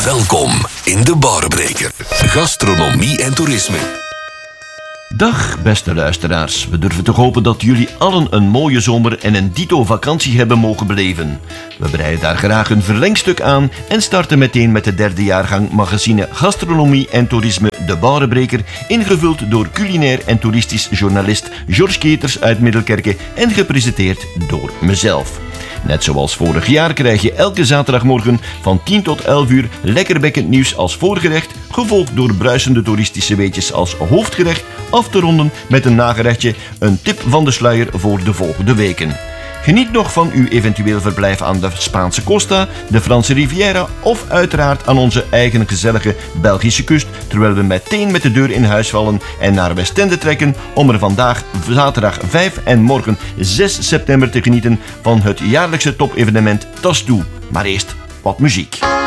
Welkom in de Barbreker. Gastronomie en toerisme. Dag beste luisteraars, we durven toch hopen dat jullie allen een mooie zomer en een dito vakantie hebben mogen beleven. We breiden daar graag een verlengstuk aan en starten meteen met de derde jaargang magazine Gastronomie en Toerisme De Barbreker, ingevuld door culinair en toeristisch journalist George Keters uit Middelkerke en gepresenteerd door mezelf. Net zoals vorig jaar krijg je elke zaterdagmorgen van 10 tot 11 uur lekkerbekkend nieuws als voorgerecht, gevolgd door bruisende toeristische weetjes als hoofdgerecht, af te ronden met een nagerechtje, een tip van de sluier voor de volgende weken. Geniet nog van uw eventueel verblijf aan de Spaanse Costa, de Franse Riviera of uiteraard aan onze eigen gezellige Belgische kust, terwijl we meteen met de deur in huis vallen en naar Westende trekken om er vandaag zaterdag 5 en morgen 6 september te genieten van het jaarlijkse topevenement Tastoe. Maar eerst wat muziek.